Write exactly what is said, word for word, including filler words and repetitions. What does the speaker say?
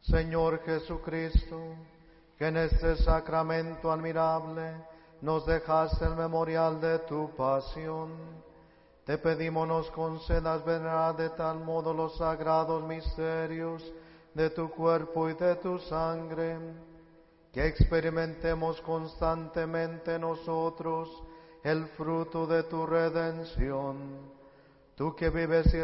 Señor Jesucristo, que en este sacramento admirable nos dejaste el memorial de tu pasión, te pedimos nos concedas venerar de tal modo los sagrados misterios de tu cuerpo y de tu sangre, que experimentemos constantemente nosotros el fruto de tu redención. Tú que vives y